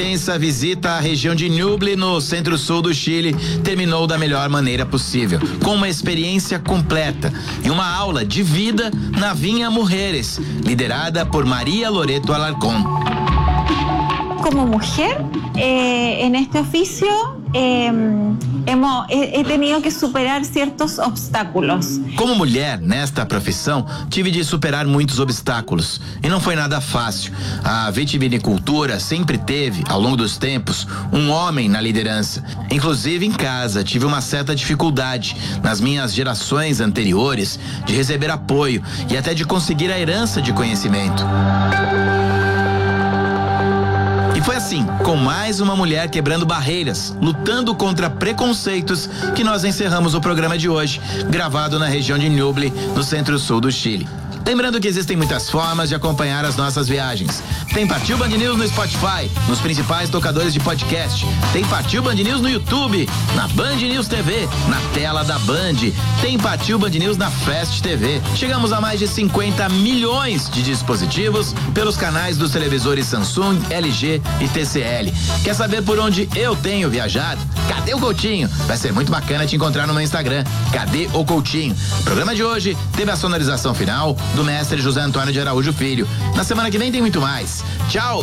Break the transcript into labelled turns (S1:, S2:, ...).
S1: Essa visita à região de Ñuble, no centro-sul do Chile, terminou da melhor maneira possível, com uma experiência completa e uma aula de vida na Vinha Mujeres, liderada por María Loreto Alarcón.
S2: Como mujer, en este oficio he tenido que superar ciertos obstáculos.
S1: Como mulher, nesta profissão, tive de superar muitos obstáculos e não foi nada fácil. A vitivinicultura sempre teve, ao longo dos tempos, um homem na liderança. Inclusive em casa, tive uma certa dificuldade nas minhas gerações anteriores de receber apoio e até de conseguir a herança de conhecimento. E foi assim, com mais uma mulher quebrando barreiras, lutando contra preconceitos, que nós encerramos o programa de hoje, gravado na região de Ñuble, no centro-sul do Chile. Lembrando que existem muitas formas de acompanhar as nossas viagens. Tem Partiu Band News no Spotify, nos principais tocadores de podcast. Tem Partiu Band News no YouTube, na Band News TV, na tela da Band. Tem Partiu Band News na Fast TV. Chegamos a mais de 50 milhões de dispositivos pelos canais dos televisores Samsung, LG e TCL. Quer saber por onde eu tenho viajado? Cadê o Coutinho? Vai ser muito bacana te encontrar no meu Instagram. Cadê o Coutinho? O programa de hoje teve a sonorização final do mestre José Antônio de Araújo Filho. Na semana que vem tem muito mais. Tchau!